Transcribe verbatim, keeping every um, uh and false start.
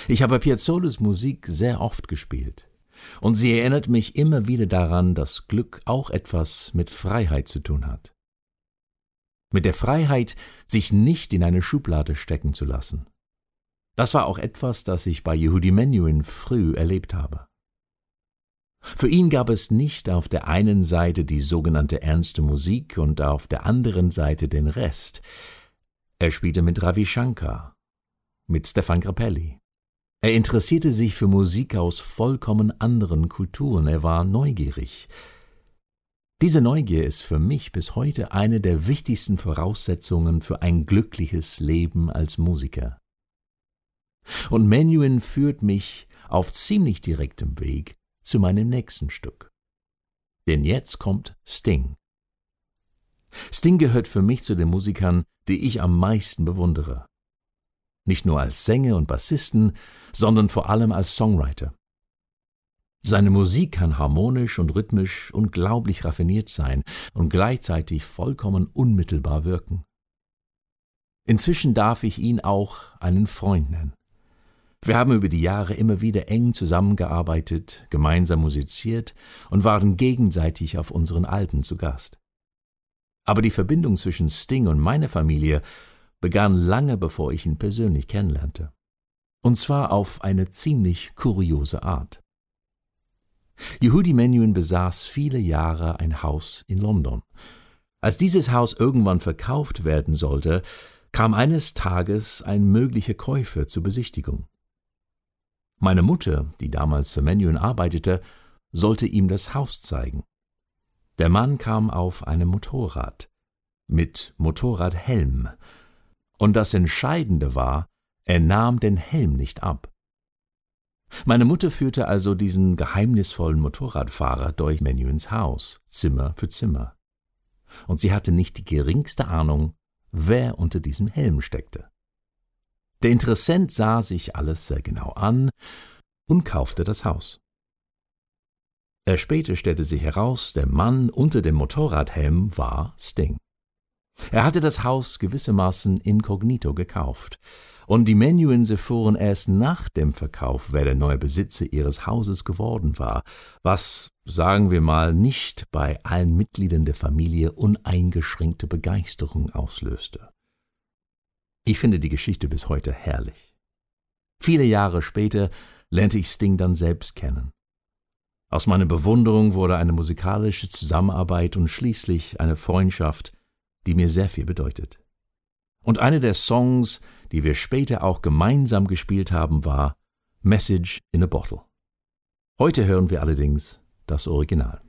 Ich habe Piazzollus Musik sehr oft gespielt, und sie erinnert mich immer wieder daran, dass Glück auch etwas mit Freiheit zu tun hat. Mit der Freiheit, sich nicht in eine Schublade stecken zu lassen. Das war auch etwas, das ich bei Yehudi Menuhin früh erlebt habe. Für ihn gab es nicht auf der einen Seite die sogenannte ernste Musik und auf der anderen Seite den Rest. Er spielte mit Ravi Shankar, mit Stéphane Grappelli. Er interessierte sich für Musik aus vollkommen anderen Kulturen, er war neugierig. Diese Neugier ist für mich bis heute eine der wichtigsten Voraussetzungen für ein glückliches Leben als Musiker. Und Menuhin führt mich auf ziemlich direktem Weg zu meinem nächsten Stück. Denn jetzt kommt Sting. Sting gehört für mich zu den Musikern, die ich am meisten bewundere. Nicht nur als Sänger und Bassisten, sondern vor allem als Songwriter. Seine Musik kann harmonisch und rhythmisch unglaublich raffiniert sein und gleichzeitig vollkommen unmittelbar wirken. Inzwischen darf ich ihn auch einen Freund nennen. Wir haben über die Jahre immer wieder eng zusammengearbeitet, gemeinsam musiziert und waren gegenseitig auf unseren Alben zu Gast. Aber die Verbindung zwischen Sting und meiner Familie begann lange bevor ich ihn persönlich kennenlernte. Und zwar auf eine ziemlich kuriose Art. Yehudi Menuhin besaß viele Jahre ein Haus in London. Als dieses Haus irgendwann verkauft werden sollte, kam eines Tages ein möglicher Käufer zur Besichtigung. Meine Mutter, die damals für Menuhin arbeitete, sollte ihm das Haus zeigen. Der Mann kam auf einem Motorrad, mit Motorradhelm, und das Entscheidende war, er nahm den Helm nicht ab. Meine Mutter führte also diesen geheimnisvollen Motorradfahrer durch Menuhins Haus, Zimmer für Zimmer. Und sie hatte nicht die geringste Ahnung, wer unter diesem Helm steckte. Der Interessent sah sich alles sehr genau an und kaufte das Haus. Erst später stellte sich heraus, der Mann unter dem Motorradhelm war Sting. Er hatte das Haus gewissermaßen inkognito gekauft, und die Menuhins erfuhren erst nach dem Verkauf, wer der neue Besitzer ihres Hauses geworden war, was, sagen wir mal, nicht bei allen Mitgliedern der Familie uneingeschränkte Begeisterung auslöste. Ich finde die Geschichte bis heute herrlich. Viele Jahre später lernte ich Sting dann selbst kennen. Aus meiner Bewunderung wurde eine musikalische Zusammenarbeit und schließlich eine Freundschaft, die mir sehr viel bedeutet. Und einer der Songs, die wir später auch gemeinsam gespielt haben, war Message in a Bottle. Heute hören wir allerdings das Original.